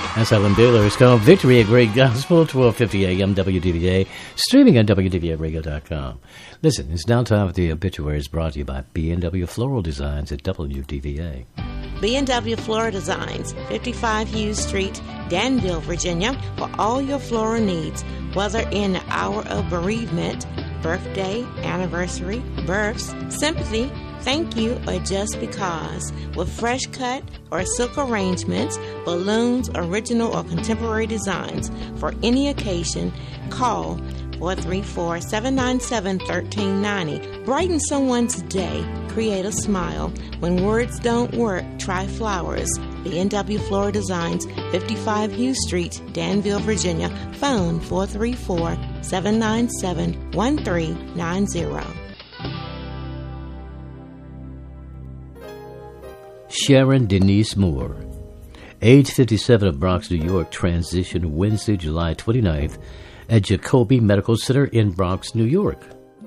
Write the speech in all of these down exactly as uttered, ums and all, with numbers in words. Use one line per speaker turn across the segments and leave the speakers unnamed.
That's Helen Baylor. It's called Victory at Great Gospel, twelve fifty a.m. W D V A, streaming on W D V A radio dot com. Listen, it's now time for the obituaries brought to you by B and W Floral Designs at W D V A.
B and W Floral Designs, fifty-five Hughes Street, Danville, Virginia, for all your floral needs, whether in the hour of bereavement, birthday, anniversary, births, sympathy, thank you, or just because. With fresh cut or silk arrangements, balloons, original or contemporary designs for any occasion, call four three four, seven nine seven, one three nine zero. Brighten someone's day. Create a smile. When words don't work, try flowers. B and W Floral Designs, fifty-five Hughes Street, Danville, Virginia. Phone four three four, seven nine seven, one three nine zero.
Sharon Denise Moore, age fifty-seven, of Bronx, New York, transitioned Wednesday, July twenty-ninth at Jacobi Medical Center in Bronx, New York.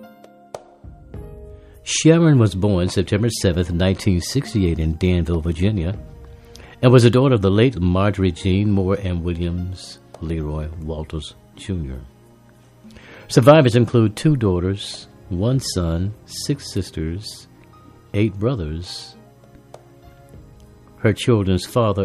Sharon was born September seventh, nineteen sixty-eight in Danville, Virginia, and was a daughter of the late Marjorie Jean Moore and Williams Leroy Walters, Junior Survivors include two daughters, one son, six sisters, eight brothers. Her children's father